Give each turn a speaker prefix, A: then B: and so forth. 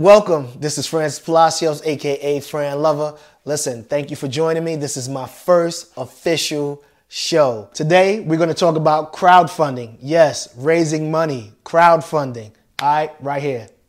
A: Welcome. This is Francis Palacios, aka Fran Lover. Listen, thank you for joining me. This is my first official show. Today, we're going to talk about crowdfunding. Yes, raising money, crowdfunding. All right, right here.